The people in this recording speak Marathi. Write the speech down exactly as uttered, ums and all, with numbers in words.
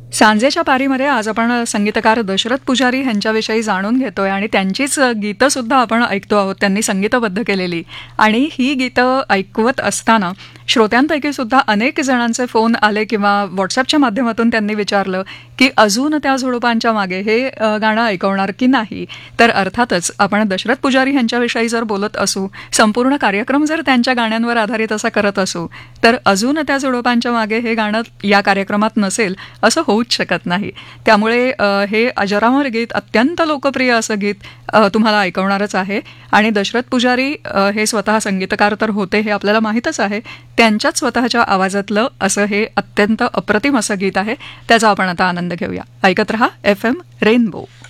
सांजेच्या पारीमध्ये आज आपण संगीतकार दशरथ पुजारी यांच्याविषयी जाणून घेतोय आणि त्यांचीच गीतं सुद्धा आपण ऐकतो आहोत, त्यांनी संगीतबद्ध केलेली. आणि ही गीतं ऐकवत असताना श्रोत्यांपैकी सुद्धा अनेक जणांचे फोन आले किंवा व्हॉट्सअपच्या माध्यमातून त्यांनी विचारलं की अजून त्या झुडुपांच्या मागे हे अ, गाणं ऐकवणार की नाही. तर अर्थातच आपण दशरथ पुजारी यांच्याविषयी जर बोलत असू, संपूर्ण कार्यक्रम जर त्यांच्या गाण्यांवर आधारित असा करत असू, तर अजून त्या झुडुपांच्या मागे हे गाणं या कार्यक्रमात नसेल असं होऊच शकत नाही. त्यामुळे अ, हे अजरामर गीत, अत्यंत लोकप्रिय असं गीत अ, तुम्हाला ऐकवणारच आहे. आणि दशरथ पुजारी अ, हे स्वतः संगीतकार तर होते, हे आपल्याला माहीतच आहे. त्यांच्याच स्वतःच्या आवाजातलं असं हे अत्यंत अप्रतिम असं गीत आहे. त्याचा आपण आता आनंद घेऊया. ऐकत रहा एफ एम रेनबो.